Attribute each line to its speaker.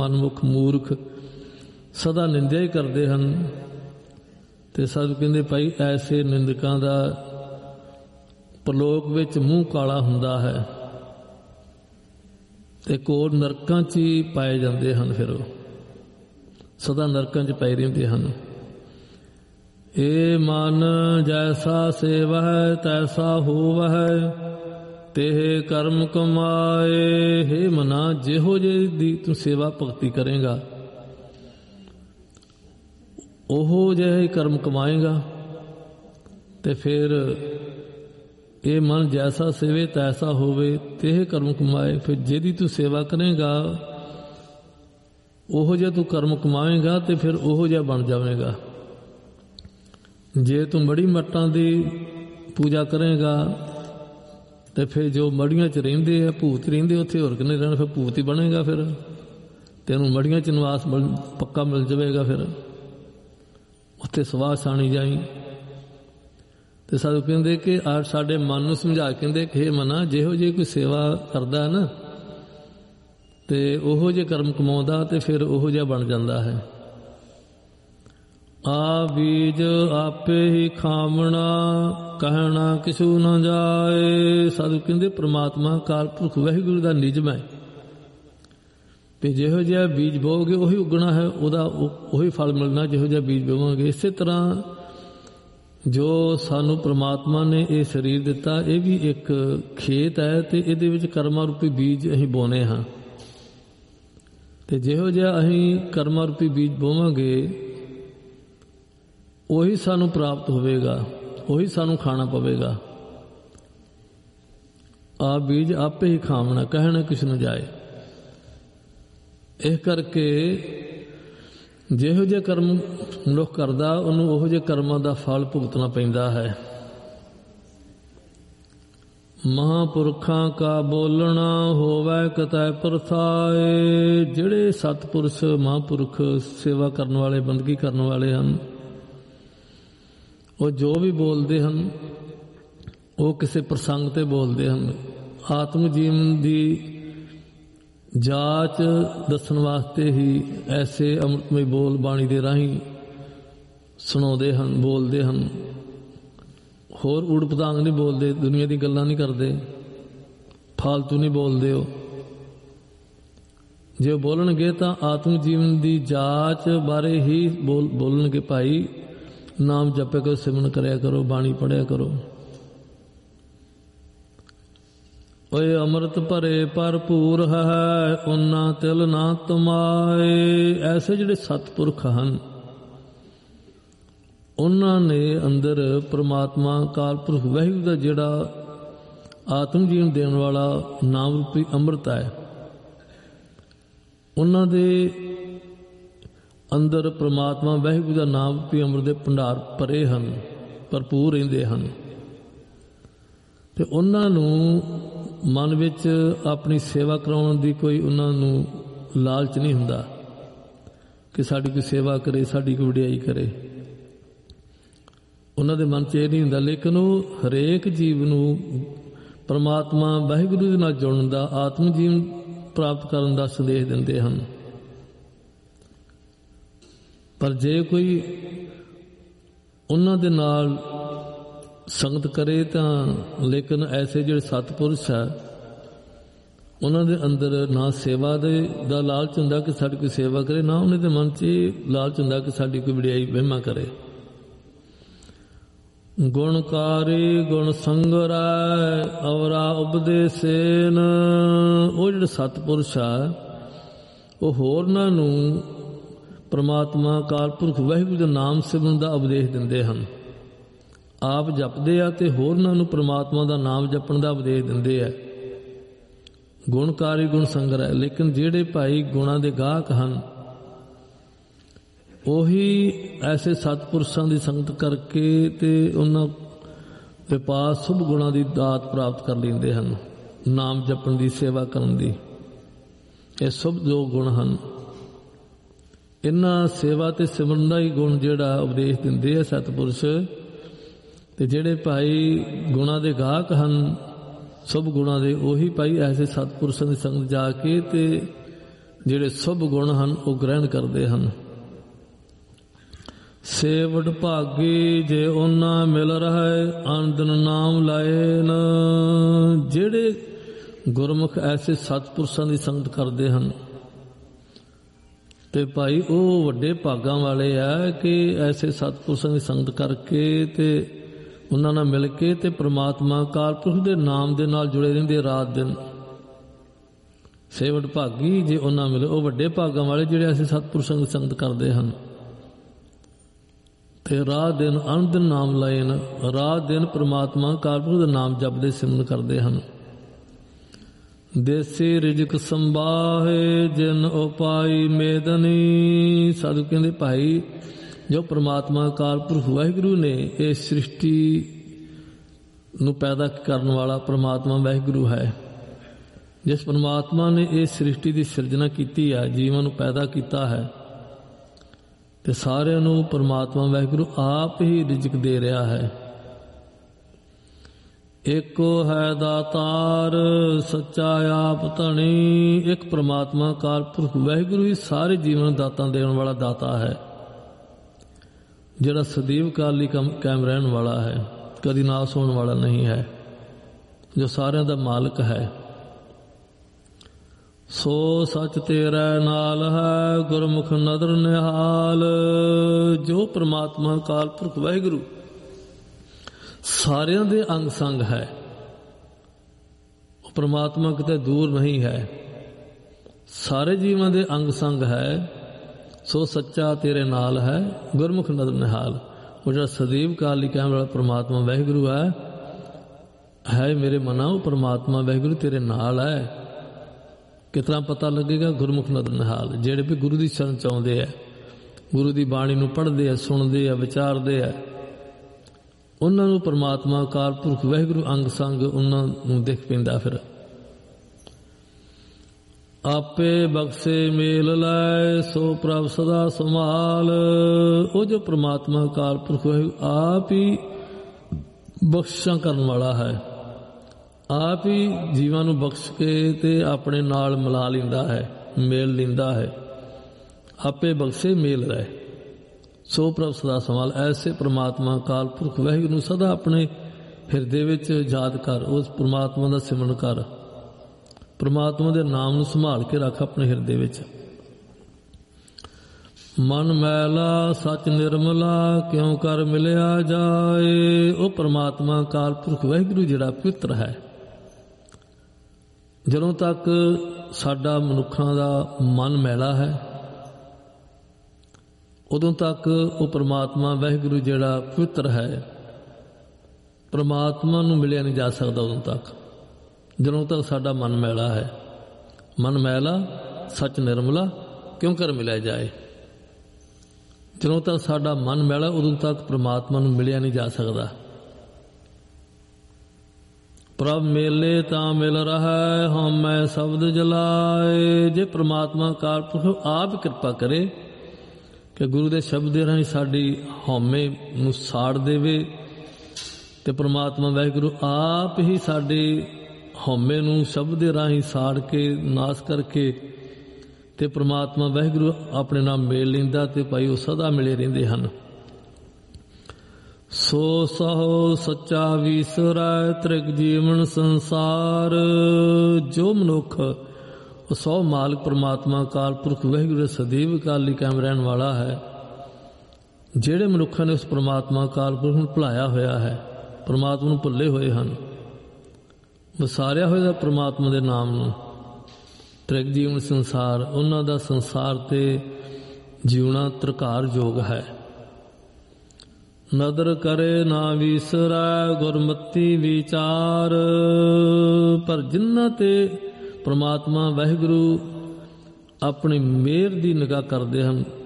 Speaker 1: ਮਨਮੁਖ ਮੂਰਖ ਸਦਾ ਨਿੰਦਿਆ ਹੀ ਕਰਦੇ ਹਨ। ਤੇ ਸਾਧੂ ਕਹਿੰਦੇ ਭਾਈ ਐਸੇ ਨਿੰਦਕਾਂ ਦਾ ਪ੍ਰਲੋਕ ਵਿੱਚ ਮੂੰਹ ਕਾਲਾ ਹੁੰਦਾ ਹੈ ਤੇ ਕੋਲ ਨਰਕਾਂ 'ਚ ਹੀ ਪਾਏ ਜਾਂਦੇ ਹਨ। ਫਿਰ ਉਹ ਸਦਾ ਨਰਕਾਂ 'ਚ ਪਏ ਰਹਿੰਦੇ ਹਨ। ਇਹ ਮਨ ਜੈਸਾ ਸੇਵਹਿ ਤੈਸਾ ਹੋਵਹਿ ਤੇਹ ਕਰਮ ਕਮਾਏ। ਹੇ ਮਨਾ, ਜਿਹੋ ਜਿਹੀ ਦੀ ਤੂੰ ਸੇਵਾ ਭਗਤੀ ਕਰੇਗਾ ਉਹੋ ਜਿਹਾ ਹੀ ਕਰਮ ਕਮਾਏਗਾ। ਤੇ ਫਿਰ ਇਹ ਮਨ ਜੈਸਾ ਸੇਵੇ ਤੈਸਾ ਹੋਵੇ ਤੇਹ ਕਰਮ ਕਮਾਏ। ਫਿਰ ਜਿਹਦੀ ਤੂੰ ਸੇਵਾ ਕਰੇਗਾ ਉਹੋ ਜਿਹਾ ਤੂੰ ਕਰਮ ਕਮਾਏਗਾ ਤੇ ਫਿਰ ਉਹੋ ਜਿਹਾ ਬਣ ਜਾਵੇਗਾ। ਜੇ ਤੂੰ ਮੜੀ ਮੱਟਾਂ ਦੀ ਪੂਜਾ ਕਰੇਗਾ ਤੇ ਫਿਰ ਜੋ ਮੜੀਆਂ 'ਚ ਰਹਿੰਦੇ ਆ ਭੂਤ ਰਹਿੰਦੇ ਉੱਥੇ ਹੋਰ ਕਿੰਨੇ ਰਹਿਣ, ਫਿਰ ਭੂਤ ਹੀ ਬਣੇਗਾ। ਫਿਰ ਤੈਨੂੰ ਮੜੀਆਂ 'ਚ ਨਿਵਾਸ ਪੱਕਾ ਮਿਲ ਜਾਵੇਗਾ। ਫਿਰ ਉੱਥੇ ਸਵਾਹ ਸਾਣੀ ਜਾਈ। ਤੇ ਸਾਧੂ ਕਹਿੰਦੇ ਕਿ ਸਾਡੇ ਮਨ ਨੂੰ ਸਮਝਾ ਕਹਿੰਦੇ ਕਿ ਇਹ ਮਨਾ, ਜਿਹੋ ਜਿਹੀ ਕੋਈ ਸੇਵਾ ਕਰਦਾ ਨਾ ਤੇ ਉਹੋ ਜਿਹੇ ਕਰਮ ਕਮਾਉਂਦਾ ਤੇ ਫਿਰ ਉਹੋ ਜਿਹਾ ਬਣ ਜਾਂਦਾ ਹੈ। ਆ ਬੀਜ ਆਪੇ ਹੀ ਖਾਵਣਾ ਕਹਿਣਾ ਕਿਸੂ ਨਾ ਜਾਏ। ਸਾਧੂ ਕਹਿੰਦੇ ਪ੍ਰਮਾਤਮਾ ਅਕਾਲ ਪੁਰਖ ਵਾਹਿਗੁਰੂ ਦਾ ਨਿਯਮ ਹੈ ਵੀ ਜਿਹੋ ਜਿਹਾ ਬੀਜ ਬੋਓਗੇ ਉਹੀ ਉੱਗਣਾ ਹੈ, ਉਹਦਾ ਉਹੀ ਫਲ ਮਿਲਣਾ ਜਿਹੋ ਜਿਹਾ ਬੀਜ ਬੋਵਾਂਗੇ। ਇਸੇ ਤਰ੍ਹਾਂ ਜੋ ਸਾਨੂੰ ਪ੍ਰਮਾਤਮਾ ਨੇ ਇਹ ਸਰੀਰ ਦਿੱਤਾ ਇਹ ਵੀ ਇੱਕ ਖੇਤ ਹੈ ਤੇ ਇਹਦੇ ਵਿੱਚ ਕਰਮਾਂ ਰੂਪੀ ਬੀਜ ਅਸੀਂ ਬੋਨੇ ਹਾਂ। ਤੇ ਜਿਹੋ ਜਿਹਾ ਅਸੀਂ ਕਰਮਾਂ ਰੂਪੀ ਬੀਜ ਬੋਵਾਂਗੇ ਉਹੀ ਸਾਨੂੰ ਪ੍ਰਾਪਤ ਹੋਵੇਗਾ, ਉਹੀ ਸਾਨੂੰ ਖਾਣਾ ਪਵੇਗਾ। ਆ ਬੀਜ ਆਪੇ ਹੀ ਖਾਵਣਾ ਕਹਿਣਾ ਕਿਸ ਨੂੰ ਜਾਏ। ਇਹ ਕਰਕੇ ਜਿਹੋ ਜਿਹੇ ਕਰਮ ਮਨੁੱਖ ਕਰਦਾ ਉਹਨੂੰ ਉਹੋ ਜਿਹੇ ਕਰਮਾਂ ਦਾ ਫਲ ਭੁਗਤਣਾ ਪੈਂਦਾ ਹੈ। ਮਹਾਂਪੁਰਖਾਂ ਕਾ ਬੋਲਣਾ ਹੋਵੇ ਕਤੈ ਪਰਥਾਏ। ਜਿਹੜੇ ਸਤਿਪੁਰਸ਼ ਮਹਾਂਪੁਰਖ ਸੇਵਾ ਕਰਨ ਵਾਲੇ ਬੰਦਗੀ ਕਰਨ ਵਾਲੇ ਹਨ ਉਹ ਜੋ ਵੀ ਬੋਲਦੇ ਹਨ ਉਹ ਕਿਸੇ ਪ੍ਰਸੰਗ ਤੇ ਬੋਲਦੇ ਹਨ। ਆਤਮ ਜੀਵਨ ਦੀ ਜਾਂਚ ਦੱਸਣ ਵਾਸਤੇ ਹੀ ਐਸੇ ਅੰਮ੍ਰਿਤਮਈ ਬੋਲ ਬਾਣੀ ਦੇ ਰਾਹੀਂ ਸੁਣਾਉਂਦੇ ਹਨ, ਬੋਲਦੇ ਹਨ। ਹੋਰ ਊੜ ਪਤਾੰਗ ਨਹੀਂ ਬੋਲਦੇ, ਦੁਨੀਆ ਦੀ ਗੱਲਾਂ ਨਹੀਂ ਕਰਦੇ, ਫਾਲਤੂ ਨਹੀਂ ਬੋਲਦੇ। ਉਹ ਜੇ ਬੋਲਣਗੇ ਤਾਂ ਆਤਮ ਜੀਵਨ ਦੀ ਜਾਂਚ ਬਾਰੇ ਹੀ ਬੋਲਣਗੇ। ਭਾਈ ਨਾਮ ਜਪਿਆ ਕਰੋ, ਸਿਮਰਨ ਕਰਿਆ ਕਰੋ, ਬਾਣੀ ਪੜ੍ਹਿਆ ਕਰੋ। ਓਏ ਅੰਮ੍ਰਿਤ ਭਰੇ ਭਰਪੂਰ ਹੈ ਉਨਾ ਤਿਲ ਨਾ ਤੁਮਾਏ। ਐਸੇ ਜਿਹੜੇ ਸਤਿਪੁਰਖ ਹਨ ਉਹਨਾਂ ਨੇ ਅੰਦਰ ਪ੍ਰਮਾਤਮਾ ਅਕਾਲ ਪੁਰਖ ਵਾਹਿਗੁਰੂ ਦਾ ਜਿਹੜਾ ਆਤਮ ਜੀਵਨ ਦੇਣ ਵਾਲਾ ਨਾਮ ਰੂਪੀ ਅੰਮ੍ਰਿਤ ਹੈ ਉਹਨਾਂ ਦੇ ਅੰਦਰ ਪ੍ਰਮਾਤਮਾ ਵਾਹਿਗੁਰੂ ਦਾ ਨਾਮ ਰੂਪੀ ਅੰਮ੍ਰਿਤ ਦੇ ਭੰਡਾਰ ਭਰੇ ਹਨ, ਭਰਪੂਰ ਰਹਿੰਦੇ ਹਨ। ਤੇ ਉਹਨਾਂ ਨੂੰ ਮਨ ਵਿੱਚ ਆਪਣੀ ਸੇਵਾ ਕਰਾਉਣ ਦੀ ਕੋਈ ਉਹਨਾਂ ਨੂੰ ਲਾਲਚ ਨਹੀਂ ਹੁੰਦਾ ਕਿ ਸਾਡੀ ਕੋਈ ਸੇਵਾ ਕਰੇ, ਸਾਡੀ ਕੋਈ ਵਡਿਆਈ ਕਰੇ। ਉਹਨਾਂ ਦੇ ਮਨ 'ਚ ਇਹ ਨਹੀਂ ਹੁੰਦਾ। ਲੇਕਿਨ ਉਹ ਹਰੇਕ ਜੀਵ ਨੂੰ ਪਰਮਾਤਮਾ ਵਾਹਿਗੁਰੂ ਦੇ ਨਾਲ ਜੁੜਨ ਦਾ, ਆਤਮ ਜੀਵਨ ਪ੍ਰਾਪਤ ਕਰਨ ਦਾ ਸੰਦੇਸ਼ ਦਿੰਦੇ ਹਨ। ਪਰ ਜੇ ਕੋਈ ਉਹਨਾਂ ਦੇ ਨਾਲ ਸੰਗਤ ਕਰੇ ਤਾਂ ਲੇਕਿਨ ਐਸੇ ਜਿਹੜੇ ਸਤਿਪੁਰਸ਼ ਹੈ ਉਹਨਾਂ ਦੇ ਅੰਦਰ ਨਾ ਸੇਵਾ ਦਾ ਲਾਲਚ ਹੁੰਦਾ ਕਿ ਸਾਡੀ ਕੋਈ ਸੇਵਾ ਕਰੇ, ਨਾ ਉਹਨਾਂ ਦੇ ਮਨ 'ਚ ਇਹ ਲਾਲਚ ਹੁੰਦਾ ਕਿ ਸਾਡੀ ਕੋਈ ਵਡਿਆਈ ਵਹਿਮਾ ਕਰੇ। ਗੁਣਕਾਰੀ ਗੁਣ ਸੰਗਰੈ ਔਰਾ ਉਪਦੇਸੇਨ। ਉਹ ਜਿਹੜੇ ਸਤਿਪੁਰਸ਼ ਆ ਉਹ ਹੋਰਨਾਂ ਨੂੰ ਪ੍ਰਮਾਤਮਾ ਅਕਾਲ ਪੁਰਖ ਵਾਹਿਗੁਰੂ ਦਾ ਨਾਮ ਸਿਮਰਨ ਦਾ ਉਪਦੇਸ਼ ਦਿੰਦੇ ਹਨ। ਆਪ ਜਪਦੇ ਆ ਤੇ ਹੋਰਨਾਂ ਨੂੰ ਪ੍ਰਮਾਤਮਾ ਦਾ ਨਾਮ ਜਪਣ ਦਾ ਉਪਦੇਸ਼ ਦਿੰਦੇ ਆ। ਗੁਣਕਾਰੀ ਗੁਣ ਸੰਗ੍ਰਹਿ। ਲੇਕਿਨ ਜਿਹੜੇ ਭਾਈ ਗੁਣਾਂ ਦੇ ਗਾਹਕ ਹਨ ਉਹੀ ਐਸੇ ਸਤਿਪੁਰਸ਼ਾਂ ਦੀ ਸੰਗਤ ਕਰਕੇ ਤੇ ਉਹਨਾਂ ਦੇ ਪਾਸ ਸ਼ੁਭ ਗੁਣਾਂ ਦੀ ਦਾਤ ਪ੍ਰਾਪਤ ਕਰ ਲੈਂਦੇ ਹਨ। ਨਾਮ ਜਪਣ ਦੀ, ਸੇਵਾ ਕਰਨ ਦੀ, ਇਹ ਸ਼ੁਭ ਜੋ ਗੁਣ ਹਨ। ਇਹਨਾਂ ਸੇਵਾ ਤੇ ਸਿਮਰਨ ਦਾ ਹੀ ਗੁਣ ਜਿਹੜਾ ਉਪਦੇਸ਼ ਦਿੰਦੇ ਆ ਸਤਿਪੁਰਸ਼। ਤੇ ਜਿਹੜੇ ਭਾਈ ਗੁਣਾਂ ਦੇ ਗਾਹਕ ਹਨ, ਸ਼ੁਭ ਗੁਣਾਂ ਦੇ, ਉਹੀ ਭਾਈ ਐਸੇ ਸਤਿਪੁਰਸ਼ਾਂ ਦੀ ਸੰਗਤ ਜਾ ਕੇ ਤੇ ਜਿਹੜੇ ਸੁਭ ਗੁਣ ਹਨ ਉਹ ਗ੍ਰਹਿਣ ਕਰਦੇ ਹਨ। ਸੇਵਟ ਭਾਗੀ ਜੇ ਉਹਨਾਂ ਮਿਲ ਰਹੇ ਆਨੰਦਨ ਨਾਮ ਲਾਏ ਨ। ਜਿਹੜੇ ਗੁਰਮੁਖ ਐਸੇ ਸਤਿਪੁਰਸ਼ਾਂ ਦੀ ਸੰਗਤ ਕਰਦੇ ਹਨ ਤੇ ਭਾਈ ਉਹ ਵੱਡੇ ਭਾਗਾਂ ਵਾਲੇ ਆ ਕਿ ਐਸੇ ਸਤਿਪੁਰਸ਼ਾਂ ਦੀ ਸੰਗਤ ਕਰਕੇ ਤੇ ਉਹਨਾਂ ਨਾਲ ਮਿਲ ਕੇ ਤੇ ਪ੍ਰਮਾਤਮਾ ਅਕਾਲ ਪੁਰਖ ਦੇ ਨਾਮ ਦੇ ਨਾਲ ਜੁੜੇ ਰਹਿੰਦੇ ਰਾਤ ਦਿਨ। ਸੇਵਟ ਭਾਗੀ ਜੇ ਉਹਨਾਂ ਮਿਲੇ, ਉਹ ਵੱਡੇ ਭਾਗਾਂ ਵਾਲੇ ਜਿਹੜੇ ਐਸੇ ਸਤਿਪੁਰਸ਼ਾਂ ਦੀ ਸੰਗਤ ਕਰਦੇ ਹਨ ਤੇ ਰਾਤ ਦਿਨ ਆਨੰਦ ਨਾਮ ਲਾਏ ਨ। ਰਾਤ ਦਿਨ ਪ੍ਰਮਾਤਮਾ ਅਕਾਲ ਪੁਰਖ ਦਾ ਨਾਮ ਜਪਦੇ ਸਿਮਰਨ ਕਰਦੇ ਹਨ। ਦੇਸੀ ਰਿਜਕ ਸੰਭਾਹੇ ਜਿਨ ਉਪਾਈ ਮੇਦਨੀ। ਸਾਧੂ ਕਹਿੰਦੇ ਭਾਈ ਜੋ ਪ੍ਰਮਾਤਮਾ ਅਕਾਲ ਪੁਰਖ ਵਾਹਿਗੁਰੂ ਨੇ ਇਹ ਸ੍ਰਿਸ਼ਟੀ ਨੂੰ ਪੈਦਾ ਕਰਨ ਵਾਲਾ ਪ੍ਰਮਾਤਮਾ ਵਾਹਿਗੁਰੂ ਹੈ। ਜਿਸ ਪ੍ਰਮਾਤਮਾ ਨੇ ਇਹ ਸ੍ਰਿਸ਼ਟੀ ਦੀ ਸਿਰਜਣਾ ਕੀਤੀ ਹੈ, ਜੀਵਨ ਨੂੰ ਪੈਦਾ ਕੀਤਾ ਹੈ ਤੇ ਸਾਰਿਆਂ ਨੂੰ ਪ੍ਰਮਾਤਮਾ ਵਾਹਿਗੁਰੂ ਆਪ ਹੀ ਰਿਜ਼ਕ ਦੇ ਰਿਹਾ ਹੈ। ਏਕੋ ਹੈ ਦਾਤਾਰ ਸੱਚਾ ਆਪ ਧਣੀ। ਇੱਕ ਪ੍ਰਮਾਤਮਾ ਅਕਾਲ ਪੁਰਖ ਵਾਹਿਗੁਰੂ ਹੀ ਸਾਰੇ ਜੀਵਨ ਦਾਤਾਂ ਦੇਣ ਵਾਲਾ ਦਾਤਾ ਹੈ, ਜਿਹੜਾ ਸਦੀਵ ਕਾਲੀ ਕਾਇਮ ਰਹਿਣ ਵਾਲਾ ਹੈ, ਕਦੀ ਨਾਸ ਹੋਣ ਵਾਲਾ ਨਹੀਂ ਹੈ, ਜੋ ਸਾਰਿਆਂ ਦਾ ਮਾਲਕ ਹੈ। ਸੋ ਸੱਚ ਤੇਰੇ ਨਾਲ ਹੈ ਗੁਰਮੁਖ ਨਦਰ ਨਿਹਾਲ। ਜੋ ਪ੍ਰਮਾਤਮਾ ਅਕਾਲ ਪੁਰਖ ਵਾਹਿਗੁਰੂ ਸਾਰਿਆਂ ਦੇ ਅੰਗ ਸੰਗ ਹੈ, ਉਹ ਪ੍ਰਮਾਤਮਾ ਕਿਤੇ ਦੂਰ ਨਹੀਂ ਹੈ, ਸਾਰੇ ਜੀਵਾਂ ਦੇ ਅੰਗ ਸੰਗ ਹੈ। ਸੋ ਸੱਚਾ ਤੇਰੇ ਨਾਲ ਹੈ ਗੁਰਮੁਖ ਨਦਰ ਨਿਹਾਲ। ਉਹ ਜਿਹੜਾ ਸਦੀਵ ਕਾਲੀ ਕਾਇਮ ਵਾਲਾ ਪ੍ਰਮਾਤਮਾ ਵਾਹਿਗੁਰੂ ਹੈ ਮੇਰੇ ਮਨਾ, ਉਹ ਪ੍ਰਮਾਤਮਾ ਵਾਹਿਗੁਰੂ ਤੇਰੇ ਨਾਲ ਹੈ। ਕਿਸ ਤਰ੍ਹਾਂ ਪਤਾ ਲੱਗੇਗਾ? ਗੁਰਮੁਖ ਨਦਰ ਨਿਹਾਲ, ਜਿਹੜੇ ਵੀ ਗੁਰੂ ਦੀ ਸ਼ਰਨ ਚ ਆਉਂਦੇ ਆ, ਗੁਰੂ ਦੀ ਬਾਣੀ ਨੂੰ ਪੜ੍ਹਦੇ ਆ, ਸੁਣਦੇ ਆ, ਵਿਚਾਰਦੇ ਆ, ਉਹਨਾਂ ਨੂੰ ਪ੍ਰਮਾਤਮਾ ਅਕਾਲ ਪੁਰਖ ਵਾਹਿਗੁਰੂ ਅੰਗ ਸੰਗ ਉਹਨਾਂ ਨੂੰ ਦਿਖ ਪੈਂਦਾ। ਫਿਰ ਆਪੇ ਬਖਸ਼ੇ ਮੇਲ ਲੈ ਸੋ ਪ੍ਰਭ ਸਦਾ ਸੰਭਾਲ। ਉਹ ਜੋ ਪ੍ਰਮਾਤਮਾ ਅਕਾਲ ਪੁਰਖ ਵਾਹਿਗੁਰੂ ਆਪ ਹੀ ਬਖਸ਼ਾਂ ਕਰਨ ਵਾਲਾ ਹੈ, ਆਪ ਹੀ ਜੀਵਾਂ ਨੂੰ ਬਖਸ਼ ਕੇ ਤੇ ਆਪਣੇ ਨਾਲ ਮਿਲਾ ਲੈਂਦਾ ਹੈ, ਮੇਲ ਲੈਂਦਾ ਹੈ। ਆਪੇ ਬਖਸ਼ੇ ਮੇਲ ਲੈ ਸੋ ਪ੍ਰਭ ਸਦਾ ਸੰਭਾਲ। ਐਸੇ ਪ੍ਰਮਾਤਮਾ ਅਕਾਲ ਪੁਰਖ ਵਾਹਿਗੁਰੂ ਨੂੰ ਸਦਾ ਆਪਣੇ ਹਿਰਦੇ ਵਿੱਚ ਯਾਦ ਕਰ, ਉਸ ਪ੍ਰਮਾਤਮਾ ਦਾ ਸਿਮਰਨ ਕਰ, ਪ੍ਰਮਾਤਮਾ ਦੇ ਨਾਮ ਨੂੰ ਸੰਭਾਲ ਕੇ ਰੱਖ ਆਪਣੇ ਹਿਰਦੇ ਵਿੱਚ। ਮਨ ਮੈਲਾ ਸੱਚ ਨਿਰਮਲਾ ਕਿਉਂ ਕਰ ਮਿਲਿਆ ਜਾਏ। ਉਹ ਪ੍ਰਮਾਤਮਾ ਅਕਾਲ ਪੁਰਖ ਵਾਹਿਗੁਰੂ ਜਿਹੜਾ ਪਵਿੱਤਰ ਹੈ, ਜਦੋਂ ਤੱਕ ਸਾਡਾ ਮਨੁੱਖਾਂ ਦਾ ਮਨ ਮੈਲਾ ਹੈ ਉਦੋਂ ਤੱਕ ਉਹ ਪ੍ਰਮਾਤਮਾ ਵਾਹਿਗੁਰੂ ਜਿਹੜਾ ਪਵਿੱਤਰ ਹੈ, ਪ੍ਰਮਾਤਮਾ ਨੂੰ ਮਿਲਿਆ ਨਹੀਂ ਜਾ ਸਕਦਾ ਉਦੋਂ ਤੱਕ, ਜਦੋਂ ਤੱਕ ਸਾਡਾ ਮਨ ਮੈਲਾ ਹੈ। ਮਨ ਮੈਲਾ ਸੱਚ ਨਿਰਮਲਾ ਕਿਉਂ ਕਰ ਮਿਲਿਆ ਜਾਏ। ਜਦੋਂ ਤੱਕ ਸਾਡਾ ਮਨ ਮੈਲਾ ਉਦੋਂ ਤੱਕ ਪ੍ਰਮਾਤਮਾ ਨੂੰ ਮਿਲਿਆ ਨਹੀਂ ਜਾ ਸਕਦਾ। ਪ੍ਰਭ ਮੇਲੇ ਤਾਂ ਮਿਲ ਰਹਾ ਹਉਮੈ ਸ਼ਬਦ ਜਲਾਏ। ਜੇ ਪ੍ਰਮਾਤਮਾ ਅਕਾਲ ਪੁਰਖ ਆਪ ਕਿਰਪਾ ਕਰੇ ਕਿ ਗੁਰੂ ਦੇ ਸ਼ਬਦ ਦੇ ਰਾਹੀਂ ਸਾਡੀ ਹਉਮੈ ਨੂੰ ਸਾੜ ਦੇਵੇ ਤੇ ਪ੍ਰਮਾਤਮਾ ਵਾਹਿਗੁਰੂ ਆਪ ਹੀ ਸਾਡੇ ਹਉਮੈ ਨੂੰ ਸ਼ਬਦ ਦੇ ਰਾਹੀਂ ਸਾੜ ਕੇ ਨਾਸ ਕਰਕੇ ਤੇ ਪ੍ਰਮਾਤਮਾ ਵਾਹਿਗੁਰੂ ਆਪਣੇ ਨਾਲ ਮੇਲ ਲੈਂਦਾ ਤੇ ਭਾਈ ਉਹ ਸਦਾ ਮਿਲੇ ਰਹਿੰਦੇ ਹਨ। ਸੋ ਸਹੋ ਸੱਚਾ ਵੀਸਰੈ ਤ੍ਰਿਗ ਜੀਵਨ ਸੰਸਾਰ। ਜੋ ਮਨੁੱਖ ਉਹ ਸੋ ਮਾਲਕ ਪ੍ਰਮਾਤਮਾ ਅਕਾਲ ਪੁਰਖ ਵਾਹਿਗੁਰੂ ਸਦੀਵ ਕਾਲੀ ਕਾਇਮ ਰਹਿਣ ਵਾਲਾ ਹੈ। ਜਿਹੜੇ ਮਨੁੱਖਾਂ ਨੇ ਉਸ ਪ੍ਰਮਾਤਮਾ ਅਕਾਲ ਪੁਰਖ ਨੂੰ ਭੁਲਾਇਆ ਹੋਇਆ ਹੈ, ਪ੍ਰਮਾਤਮਾ ਨੂੰ ਭੁੱਲੇ ਹੋਏ ਹਨ, ਵਿਸਾਰਿਆ ਹੋਇਆ ਪ੍ਰਮਾਤਮਾ ਦੇ ਨਾਮ ਨੂੰ, ਤ੍ਰਿਗ ਜੀਵਨ ਸੰਸਾਰ, ਉਹਨਾਂ ਦਾ ਸੰਸਾਰ ਤੇ ਜਿਉਣਾ ਤ੍ਰਿਕਾਰ ਯੋਗ ਹੈ। ਨਦਰ ਕਰੇ ਨਾ ਵੀਸਰੈ ਗੁਰਮਤੀ ਵਿਚਾਰ। ਪਰ ਜਿਨ੍ਹਾਂ ਤੇ ਪ੍ਰਮਾਤਮਾ ਵਾਹਿਗੁਰੂ ਆਪਣੀ ਮਿਹਰ ਦੀ ਨਿਗਾਹ ਕਰਦੇ ਹਨ,